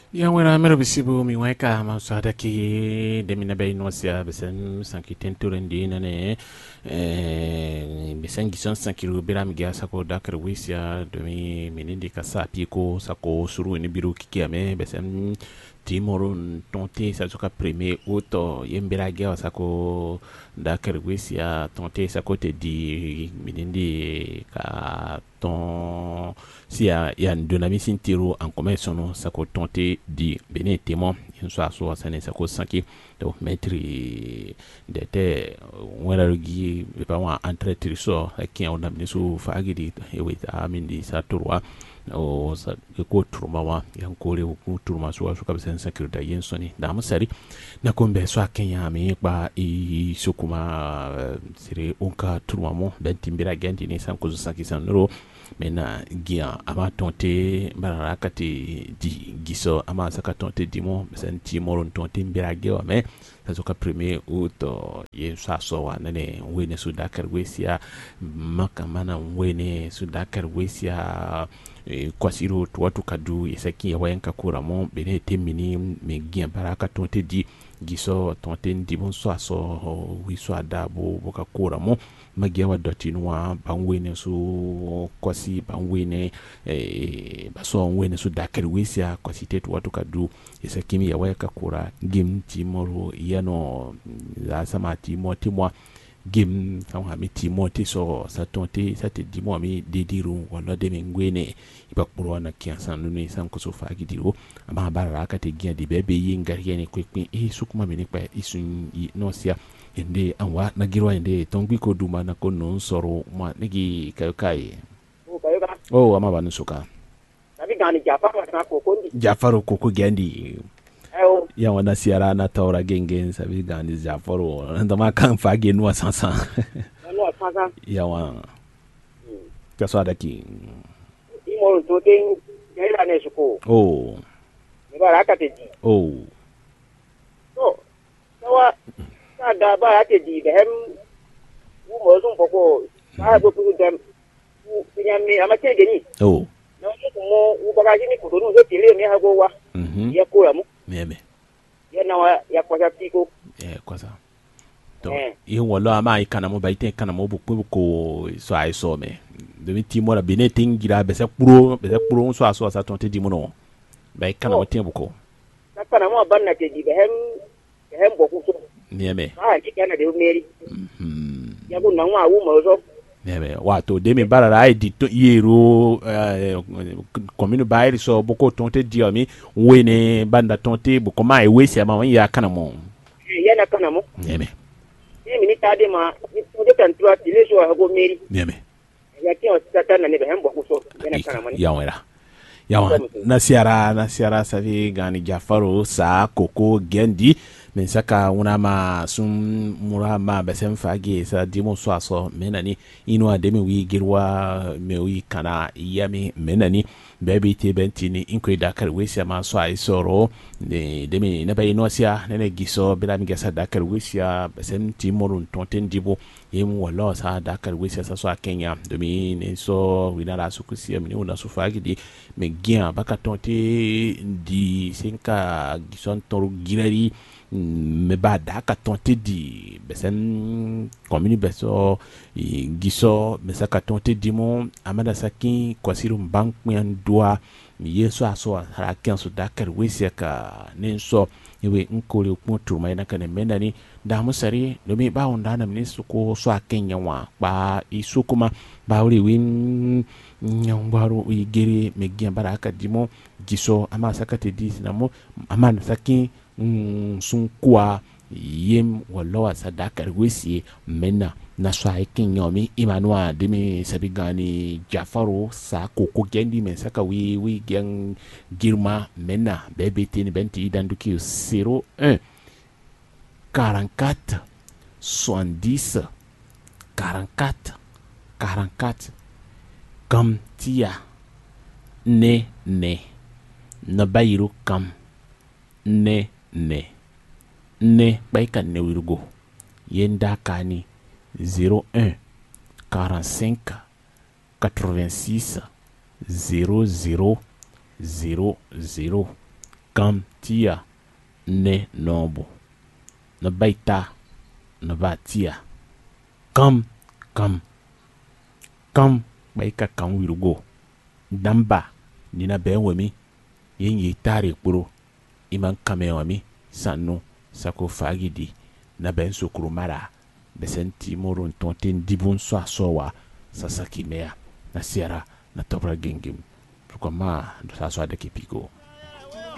Ya wena mero bisibu mi weka mausada ki demina bay nosia besen sanki tenturendi nane besen gison sanki rubira mi gya sako dakar wisia demi minindi kasa piko sako suru ni biru kikiame besen timorun tonte sa soka premier auto yembira gya sako dakar wisia tonte sako te di minindi ka ton si ya ndonami sintiro en commun sono sako tonte di bene témoin in so sane sako sanki do maître de te wala gi ba wa entre triso ki on amni su fagidi e wita amindi sa turwa o sa ko turma wa yan kore ko turma so ka besen security yin soni da musari na kombe so kenya mi ba i sukuma sire onka turma mo ben timbira gendi ni sanko sanki sanro mena gia ama tonte barara kati di giso ama saka tonte dimo sen timoron tonte mbirage wa me sazoka premier auto ye saso wa nane wene su dakar wesia maka mana wene su dakar wesia kwa siro watu kadu yesaki ya wayanka kura mo bene temini me gia baraka tonte di giso tonte dimo so wiso adabo boka kura mo magia wa dotinwa bangwene su kwasi bangwene baso wene su dakar wisia kwasi tetu watu kadu yesa kimi ya waya kakura gim timoro yano za sama timwa gim kama mi timoti so sa tonte sa te dimo mi dediru wala de mengwene ibakburo na kiansa nuni san ko so fagi diru ama baraka te gia di bebe yingari ne kwekwi sukuma mi ne pa isun no sia ende anwa na girwa ende tongbi ko duma na ko non soro ma nigi kayo oh ama banu suka tapi gani Jafaru na kokondi Jafaru koko gendi ya wana siara na taura gengen sabi gani Jafaru ndama kan fage nuwa sansan ya wa kaso adaki imo to ten gaila ne suko oh ne baraka te di oh so sawa da ba ate di da hem mo sun poko ba go ku dem nyame amake geni oh na mo u bagaji ni kudunu zo tile ni hago wa ya kula mu meme ya na wa ya kwa piko kwasa to yin wala ama ikana mo baite kana mo bu ko so ai so me de mi timo la bene tingira be se kuro so aso sa tonte di mo no ba ikana mo tembu ko kana mo banna te di hem boku so meme ki kana de meri ya bu na wa wu mo so meme wato de mi barara ai di to yero commune bayri so boko tonte di mi wene banda tonte bu ko mai wesi ama ya kana mo ya na kana mo meme ni mi ta de ma ni de kan tua ti le so ha go meri meme ya ki on tata na ne be hem boku so ya na kana mo ya wera yawa nasiara savi gani Jafaru sa koko gendi men saka unama sum murama besem fage sa dimo so menani ino ademi wi girwa me wi kana yami menani baby te bentini inko dakar wesia ma so ai soro de demi na bay nosia nene giso bila mi gesa dakar wesia besem timorun tonten dibo yemu wala sa dakar wesia sa so Kenya demi ne so winara sukusia mi una so fage di me gia baka tonte di senka gison toru girari me ba daka tonte di besen commune beso giso me saka tonte di mo amada saki kwasiru bank yan doa mi yeso aso harakian so dakar wesia ka nenso iwe nkole kmutu mai naka ne menani da musari do mi ba onda na ministu ko so Kenya wa ba isukuma ba uri win nyangbaru igere me gia baraka dimo giso ama saka te di sinamo amana saki sun kuwa yem walawa sadaka wesi mena na swai kinyomi imanua dimi sabigani Jafaru sa koko gendi men saka wi gen girma mena bebe tin benti danduki 01 44 70 44 44 kam tia ne na bayiru kam ne baika ne wirgo yenda kani 01 45 86 00 00 kam tia ne nobu na baita na ba tia kam baika kan wirugo damba nina ben wemi yenye tare kpuro iman kame wami sanu sako fagidi na ben sukuru mara besenti moron tonten dibun so asowa sasaki mea na siara na topra gengim pourquoi ma do sa so de kipiko